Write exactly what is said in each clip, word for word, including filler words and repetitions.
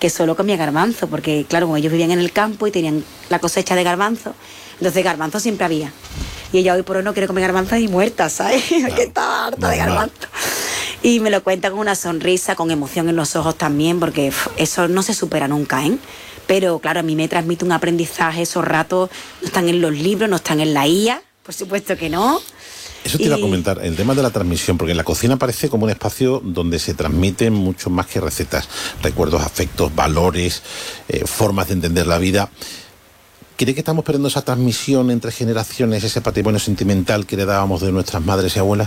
que solo comía garbanzo, porque claro, como ellos vivían en el campo y tenían la cosecha de garbanzo, entonces garbanzo siempre había. Y ella hoy por hoy no quiere comer garbanzo y muerta, ¿sabes? Claro. Que está harta de garbanzo. Y me lo cuenta con una sonrisa, con emoción en los ojos también, porque uf, eso no se supera nunca, ¿eh? Pero claro, a mí me transmite un aprendizaje, esos ratos no están en los libros, no están en la I A, por supuesto que no. Eso te y... iba a comentar, el tema de la transmisión, porque en la cocina parece como un espacio donde se transmiten mucho más que recetas, recuerdos, afectos, valores, eh, formas de entender la vida. ¿Cree que estamos perdiendo esa transmisión entre generaciones, ese patrimonio sentimental que heredábamos de nuestras madres y abuelas?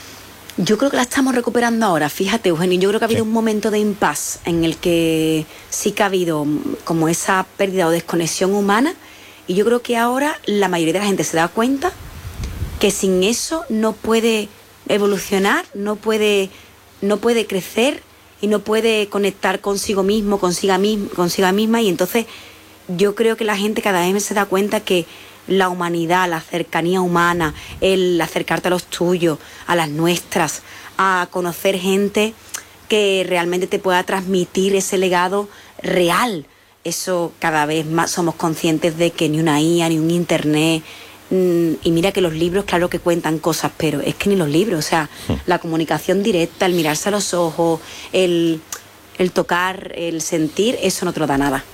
Yo creo que la estamos recuperando ahora, fíjate, Eugenio, yo creo que ha habido sí. un momento de impasse en el que sí que ha habido como esa pérdida o desconexión humana, y yo creo que ahora la mayoría de la gente se da cuenta que sin eso no puede evolucionar, no puede, no puede crecer y no puede conectar consigo mismo, consigo misma, consigo misma, y entonces yo creo que la gente cada vez se da cuenta que la humanidad, la cercanía humana, el acercarte a los tuyos, a las nuestras, a conocer gente que realmente te pueda transmitir ese legado real. Eso cada vez más somos conscientes de que ni una I A, ni un internet, y mira que los libros claro que cuentan cosas, pero es que ni los libros, o sea, sí. la comunicación directa, el mirarse a los ojos, el, el tocar, el sentir, eso no te lo da nada.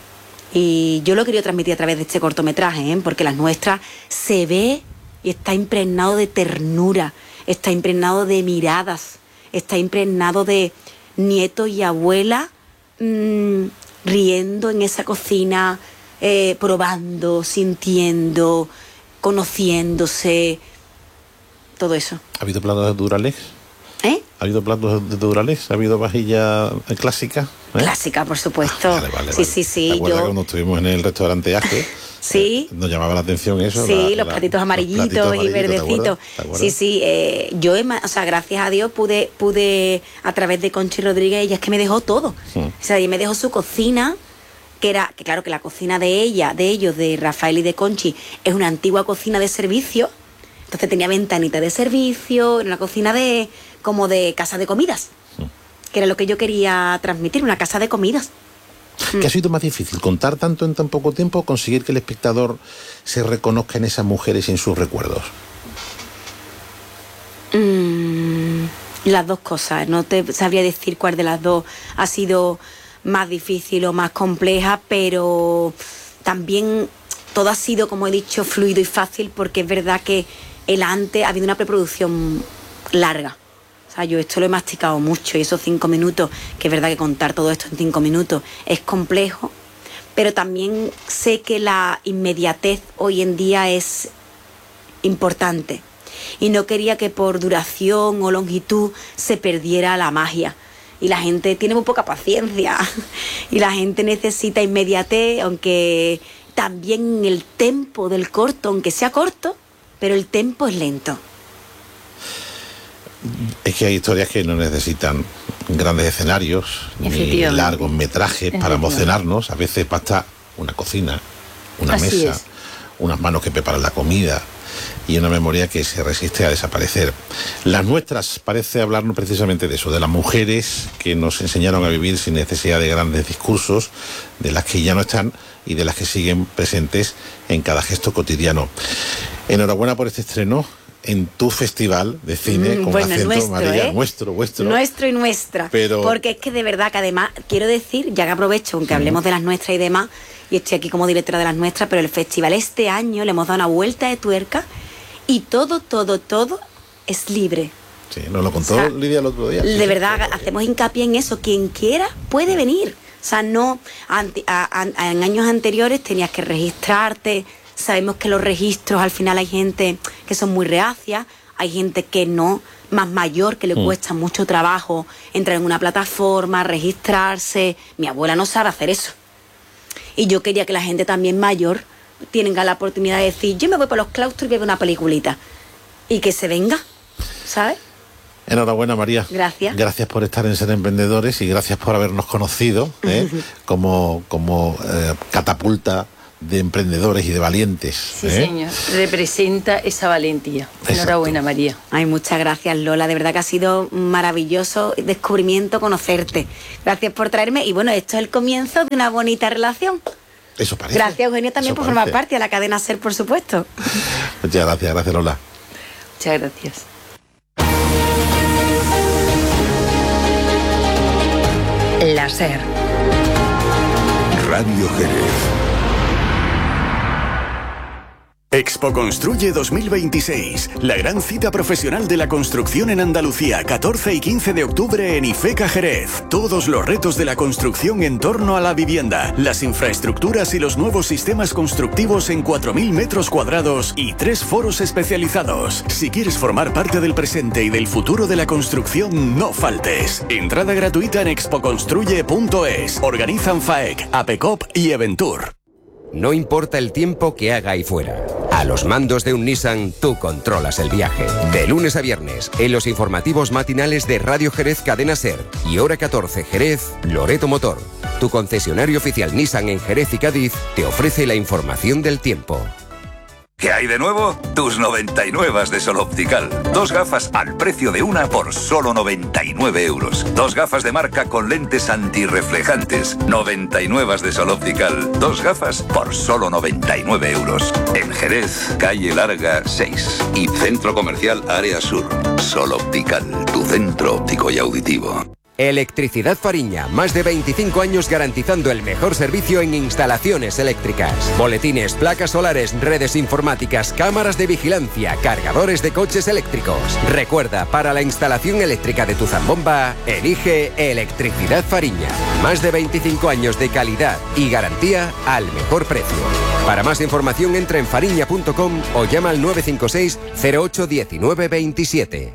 Y yo lo he querido transmitir a través de este cortometraje, ¿eh? Porque Las Nuestras se ve y está impregnado de ternura, está impregnado de miradas, está impregnado de nieto y abuela mmm, riendo en esa cocina, eh, probando, sintiendo, conociéndose, todo eso. ¿Ha habido platos de Duralex? ¿Eh? ¿Ha habido platos de Duralex? ¿Ha habido vajilla clásica? ¿Eh? Clásica, por supuesto. Ah, vale, vale, sí, vale. sí, sí. ¿Te acuerdas yo... cuando estuvimos en el restaurante Aje? Sí. Eh, nos llamaba la atención eso. Sí, la, los la, platitos amarillitos los platitos y verdecitos. ¿te acuerdas? Sí, sí. Eh, yo, o sea, gracias a Dios pude, pude a través de Conchi Rodríguez, ella es que me dejó todo. Hmm. O sea, ella me dejó su cocina, que era, que claro, que la cocina de ella, de ellos, de Rafael y de Conchi, es una antigua cocina de servicio. Entonces tenía ventanita de servicio, era una cocina de como de casa de comidas, hmm. que era lo que yo quería transmitir, una casa de comidas. ¿Qué ha sido más difícil? ¿Contar tanto en tan poco tiempo o conseguir que el espectador se reconozca en esas mujeres y en sus recuerdos? Mm, las dos cosas. No te sabría decir cuál de las dos ha sido más difícil o más compleja, pero también todo ha sido, como he dicho, fluido y fácil, porque es verdad que el antes ha habido una preproducción larga. O sea, yo esto lo he masticado mucho y esos cinco minutos, que es verdad que contar todo esto en cinco minutos es complejo, pero también sé que la inmediatez hoy en día es importante y no quería que por duración o longitud se perdiera la magia. Y la gente tiene muy poca paciencia y la gente necesita inmediatez, aunque también el tempo del corto, aunque sea corto, pero el tempo es lento. Es que hay historias que no necesitan grandes escenarios ni largos metrajes para emocionarnos. A veces basta una cocina, una Así mesa, es. unas manos que preparan la comida y una memoria que se resiste a desaparecer. Las Nuestras parece hablarnos precisamente de eso, de las mujeres que nos enseñaron a vivir sin necesidad de grandes discursos, de las que ya no están y de las que siguen presentes en cada gesto cotidiano. Enhorabuena por este estreno en tu festival de cine, mm, con bueno, acento, nuestro, María, ¿eh? nuestro, vuestro. Nuestro y nuestra. Pero... Porque es que de verdad que además, quiero decir, ya que aprovecho, aunque mm. hablemos de las nuestras y demás, y estoy aquí como directora de las nuestras, pero el festival este año le hemos dado una vuelta de tuerca y todo, todo, todo es libre. Sí, nos lo contó, o sea, Lidia el otro día. De sí, verdad, sí, hacemos hincapié en eso. Quien quiera puede venir. O sea, no, ante, a, a, en años anteriores tenías que registrarte. Sabemos que los registros, al final hay gente que son muy reacias, hay gente que no, más mayor, que le mm. cuesta mucho trabajo entrar en una plataforma, registrarse. Mi abuela no sabe hacer eso. Y yo quería que la gente también mayor tenga la oportunidad de decir, yo me voy para los claustros y veo una peliculita. Y que se venga, ¿sabes? Enhorabuena, María. Gracias. Gracias por estar en Ser Emprendedores y gracias por habernos conocido, ¿eh? como, como eh, catapulta de emprendedores y de valientes. Sí, ¿eh? señor, representa esa valentía. Enhorabuena, María. Ay, muchas gracias, Lola, de verdad que ha sido un maravilloso descubrimiento conocerte. Gracias por traerme, y bueno, esto es el comienzo de una bonita relación. Eso parece. Gracias, Eugenio, también Eso por parece. formar parte de la cadena SER, por supuesto. Muchas gracias, gracias, Lola. Muchas gracias. La SER. Radio Jerez. Expo Construye dos mil veintiséis, la gran cita profesional de la construcción en Andalucía, catorce y quince de octubre en IFECA Jerez. Todos los retos de la construcción en torno a la vivienda, las infraestructuras y los nuevos sistemas constructivos en cuatro mil metros cuadrados y tres foros especializados. Si quieres formar parte del presente y del futuro de la construcción, no faltes. Entrada gratuita en expo construye punto es. Organizan FAEC, APECOP y Eventur. No importa el tiempo que haga ahí fuera. A los mandos de un Nissan, tú controlas el viaje. De lunes a viernes, en los informativos matinales de Radio Jerez Cadena SER y Hora catorce Jerez, Loreto Motor. Tu concesionario oficial Nissan en Jerez y Cádiz te ofrece la información del tiempo. ¿Qué hay de nuevo? Tus noventa y nueve de Sol Optical. Dos gafas al precio de una por solo noventa y nueve euros. Dos gafas de marca con lentes antirreflejantes. noventa y nueve de Sol Optical. Dos gafas por solo noventa y nueve euros. En Jerez, calle Larga seis. Y Centro Comercial Área Sur. Sol Optical, tu centro óptico y auditivo. Electricidad Fariña, más de veinticinco años garantizando el mejor servicio en instalaciones eléctricas. Boletines, placas solares, redes informáticas, cámaras de vigilancia, cargadores de coches eléctricos. Recuerda, para la instalación eléctrica de tu zambomba, elige Electricidad Fariña. Más de veinticinco años de calidad y garantía al mejor precio. Para más información entra en fariña punto com o llama al nueve cinco seis cero ocho uno nueve dos siete.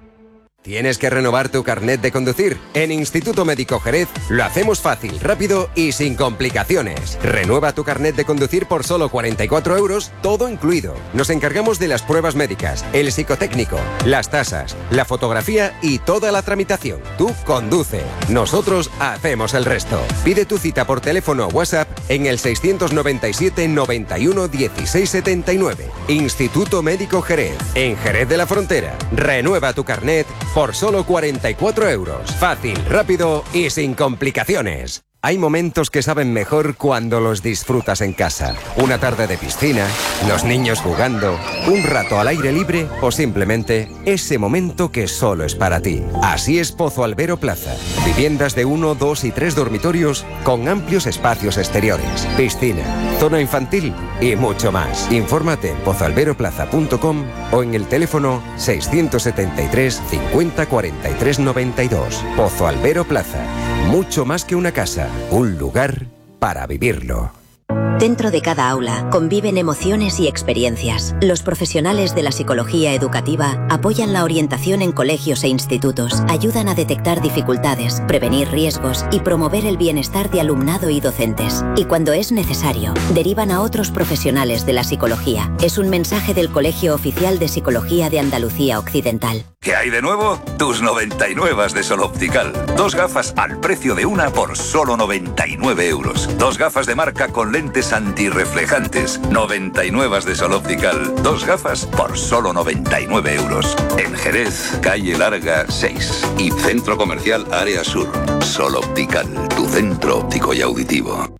¿Tienes que renovar tu carnet de conducir? En Instituto Médico Jerez lo hacemos fácil, rápido y sin complicaciones. Renueva tu carnet de conducir por solo cuarenta y cuatro euros, todo incluido. Nos encargamos de las pruebas médicas, el psicotécnico, las tasas, la fotografía y toda la tramitación. Tú conduce, nosotros hacemos el resto. Pide tu cita por teléfono o WhatsApp en el seiscientos noventa y siete noventa y uno dieciséis setenta y nueve. Instituto Médico Jerez, en Jerez de la Frontera. Renueva tu carnet por solo cuarenta y cuatro euros. Fácil, rápido y sin complicaciones. Hay momentos que saben mejor cuando los disfrutas en casa. Una tarde de piscina, los niños jugando, un rato al aire libre o simplemente ese momento que solo es para ti. Así es Pozo Albero Plaza. Viviendas de uno, dos y tres dormitorios con amplios espacios exteriores, piscina, zona infantil y mucho más. Infórmate en pozo albero plaza punto com o en el teléfono seiscientos setenta y tres cincuenta cuarenta y tres noventa y dos. Pozo Albero Plaza. Mucho más que una casa, un lugar para vivirlo. Dentro de cada aula conviven emociones y experiencias. Los profesionales de la psicología educativa apoyan la orientación en colegios e institutos, ayudan a detectar dificultades, prevenir riesgos y promover el bienestar de alumnado y docentes. Y cuando es necesario, derivan a otros profesionales de la psicología. Es un mensaje del Colegio Oficial de Psicología de Andalucía Occidental. ¿Qué hay de nuevo? Tus noventa y nueve de Sol Optical. Dos gafas al precio de una por solo noventa y nueve euros. Dos gafas de marca con lentes antirreflejantes. noventa y nueve de Sol Optical. Dos gafas por solo noventa y nueve euros. En Jerez, calle Larga seis. Y Centro Comercial Área Sur. Sol Optical, tu centro óptico y auditivo.